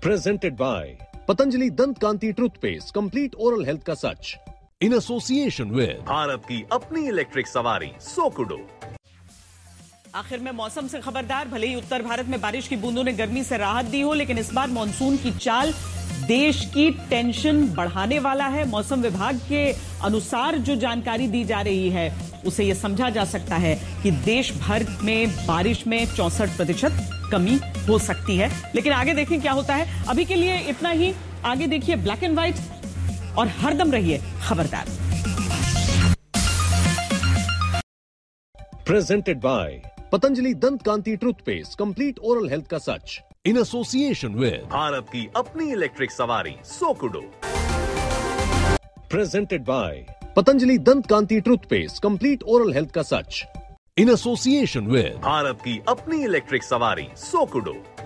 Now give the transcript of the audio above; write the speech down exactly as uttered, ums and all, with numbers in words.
Presented by Patanjali Dant Kanti Toothpaste, complete oral health का सच. In association with Bharat की अपनी electric सवारी सोकुडो. आखिर में मौसम से खबरदार. भले ही उत्तर भारत में बारिश की बूंदों ने गर्मी से राहत दी हो, लेकिन इस बार मानसून की चाल देश की टेंशन बढ़ाने वाला है. मौसम विभाग के अनुसार जो जानकारी दी जा रही है उसे यह समझा जा सकता है कि देश भर में बारिश में चौसठ प्रतिशत कमी हो सकती है. लेकिन आगे देखें क्या होता है. अभी के लिए इतना ही. आगे देखिए ब्लैक एंड व्हाइट और हरदम रहिए खबरदार. Presented by Patanjali Dant Kanti Toothpaste, complete oral health का सच. In association with भारत की अपनी इलेक्ट्रिक सवारी सोकुडो. Presented by Patanjali Dant Kanti Toothpaste, complete oral health का सच. In association with भारत की अपनी इलेक्ट्रिक सवारी सोकुडो.